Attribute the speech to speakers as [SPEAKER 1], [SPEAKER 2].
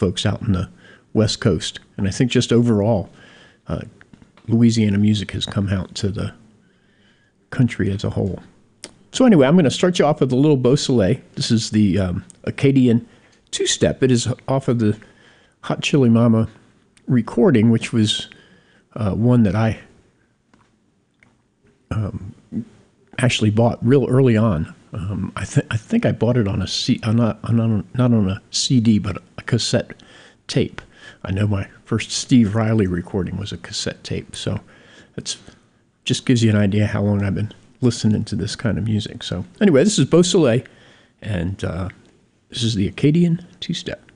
[SPEAKER 1] folks out in the West Coast. And I think just overall, Louisiana music has come out to the country as a whole. So anyway, I'm going to start you off with a little Beausoleil. This is the Acadian two-step. It is off of the Hot Chili Mama recording, which was one that I actually bought real early on. I think I bought it on not on a CD, but a cassette tape. I know my first Steve Riley recording was a cassette tape, so that's just gives you an idea how long I've been listening to this kind of music. So anyway, this is Beausoleil, and this is the Acadian two-step.